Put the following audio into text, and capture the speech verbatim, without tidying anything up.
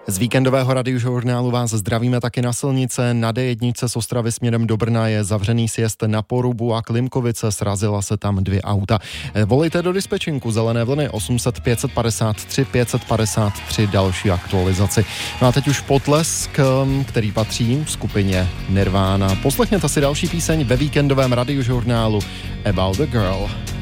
Z víkendového radiožurnálu vás zdravíme taky na silnice. Na D jedna z Ostravy směrem do Brna je zavřený sjezd na Porubu a Klimkovice, srazila se tam dvě auta. Volejte do dispečinku Zelené vlny osm set pět set padesát tři pět set padesát tři další aktualizaci. No a teď už potlesk, který patří skupině Nirvana. Poslechněte si další píseň ve víkendovém radiožurnálu About a Girl.